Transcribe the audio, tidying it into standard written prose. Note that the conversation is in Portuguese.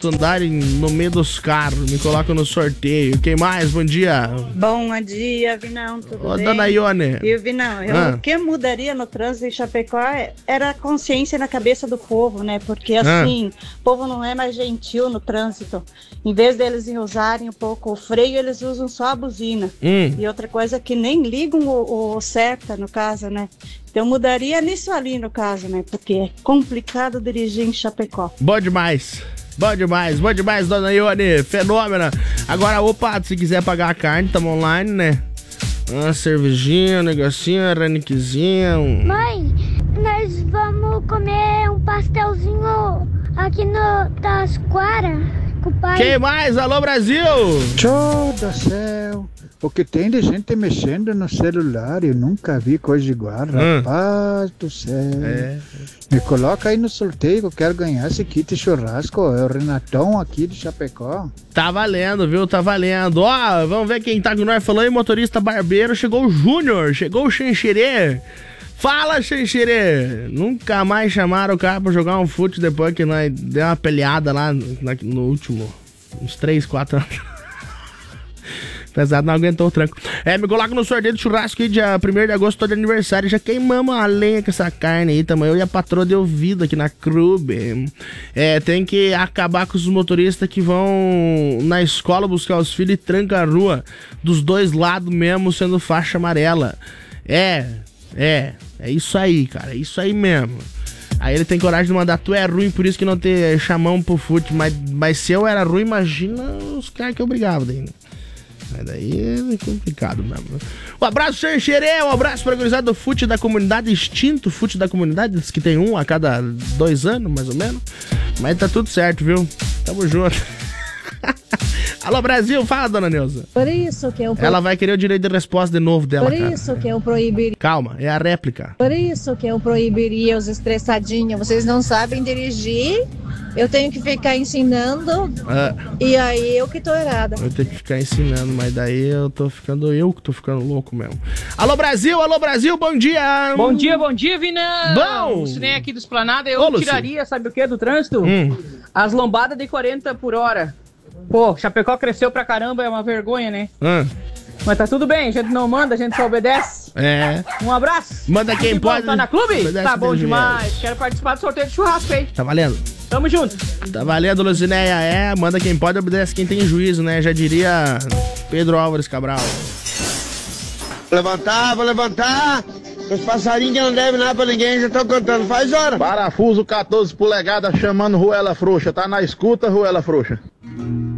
gosto de andar no meio dos carros. Me coloca no sorteio. Quem mais? Bom dia. Bom dia, Vinão, tudo Ô, bem? dona Ione. E o Vinão, o que mudaria no trânsito em Chapecó era a consciência na cabeça do povo, né? Porque assim, o povo não é mais gentil no trânsito. Em vez deles usarem um pouco o freio, eles usam só a buzina. E outra coisa que nem ligam o seta, no caso, né? Então mudaria nisso ali, no caso, né? Porque é complicado dirigir em Chapecó. Bom demais. Bom demais, dona Ione. Fenômena. Agora, opa, se quiser pagar a carne, tamo online, né? Uma cervejinha, um negocinho, uma raniquezinha. Mãe, nós vamos comer um pastelzinho aqui no Tasquara com o pai. Quem mais? Alô, Brasil! Show do céu! O que tem de gente mexendo no celular, eu nunca vi coisa igual, rapaz do céu. Me coloca aí no sorteio que eu quero ganhar esse kit churrasco, é o Renatão aqui de Chapecó. Tá valendo, viu? Tá valendo. Ó, vamos ver quem tá com nós falando aí, motorista barbeiro, chegou o Júnior, chegou o Xanxerê. Fala, Xanxerê! Nunca mais chamaram o cara pra jogar um fute depois que nós deu uma peleada lá no último, uns 3, 4 anos. Pesado, não aguentou o tranco. Me coloca no sorteio do churrasco aí, dia 1º de agosto, tô de aniversário. Já queimamos a lenha com essa carne aí, também. Eu e a patroa de ouvido aqui na Krube. Tem que acabar com os motoristas que vão na escola buscar os filhos e tranca a rua dos dois lados mesmo, sendo faixa amarela. É isso aí, cara, é isso aí mesmo. Aí ele tem coragem de mandar, tu é ruim, por isso que não te chamamos pro fute. Mas se eu era ruim, imagina os caras que eu brigava daí, né? Mas daí é complicado mesmo. Um abraço, Xanxerê, um abraço para a gurizada do fute da comunidade, extinto fute da comunidade, diz que tem um a cada 2 anos, mais ou menos. Mas tá tudo certo, viu? Tamo junto. Alô, Brasil, fala, dona Neuza. Por isso que eu... Ela vai querer o direito de resposta de novo dela, Por isso cara. que eu proibiria... Calma, é a réplica. Por isso que eu proibiria os estressadinhos. Vocês não sabem dirigir, eu tenho que ficar ensinando, e aí eu que tô errada. Eu tenho que ficar ensinando, mas daí eu que tô ficando louco mesmo. Alô, Brasil, bom dia! Bom dia, Vinão! Bom! O Cine aqui do Esplanada, eu tiraria, sabe o que, do trânsito? As lombadas de 40 por hora. Pô, Chapecó cresceu pra caramba, é uma vergonha, né? Mas tá tudo bem, a gente não manda, a gente só obedece. Um abraço. Manda quem pode. Tá na clube? Obedece, Tá bom Deus demais. Deus. Quero participar do sorteio de churrasco aí. Tá valendo. Tamo junto. Tá valendo, Luzinéia. Manda quem pode, obedece quem tem juízo, né? Já diria Pedro Álvares Cabral. Vou levantar. Os passarinhos que não devem nada pra ninguém já estão cantando. Faz hora. Parafuso 14 polegadas chamando Ruela Frouxa. Tá na escuta, Ruela Frouxa.